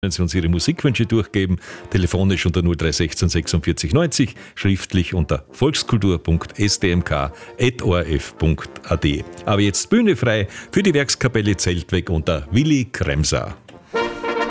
Können Sie uns Ihre Musikwünsche durchgeben, telefonisch unter 0316 46 90, schriftlich unter volkskultur.stmk@orf.at. Aber jetzt Bühne frei für die Werkskapelle Zeltweg unter Willi Kremser.